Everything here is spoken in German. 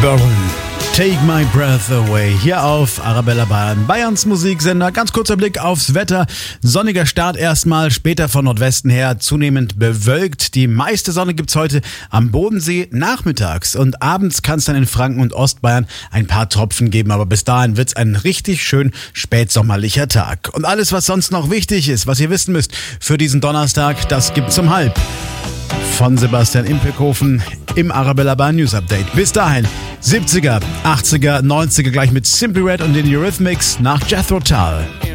Berlin. Take My Breath Away hier auf Arabella Bayern, Bayerns Musiksender. Ganz kurzer Blick aufs Wetter. Sonniger Start erstmal, später von Nordwesten her zunehmend bewölkt. Die meiste Sonne gibt's heute am Bodensee nachmittags und abends kann es dann in Franken und Ostbayern ein paar Tropfen geben. Aber bis dahin wird's ein richtig schön spätsommerlicher Tag. Und alles, was sonst noch wichtig ist, was ihr wissen müsst für diesen Donnerstag, das gibt's um 12:30 von Sebastian Impelkofen im Arabella Bayern News Update. Bis dahin 70er, 80er, 90er gleich mit Simply Red und den Eurythmics nach Jethro Tull.